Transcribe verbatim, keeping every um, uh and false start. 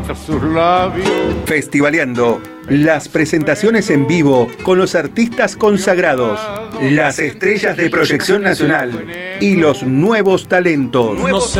sus labios. Festivaleando, las presentaciones en vivo con los artistas consagrados, las estrellas de proyección nacional y los nuevos talentos. Nuevos